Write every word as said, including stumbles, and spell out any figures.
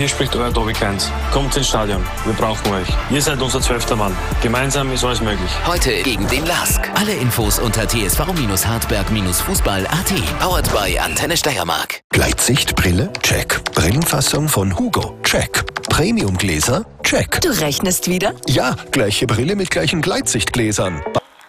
spricht euer Tobi Keins. Kommt ins Stadion, wir brauchen euch. Ihr seid unser zwölfter Mann. Gemeinsam ist alles möglich. Heute gegen den LASK. Alle Infos unter t s v hartberg fußball punkt a t. Powered by Antenne Steiermark. Gleitsichtbrille? Check. Brillenfassung von Hugo? Check. Premiumgläser? Check. Du rechnest wieder? Ja, gleiche Brille mit gleichen Gleitsichtgläsern.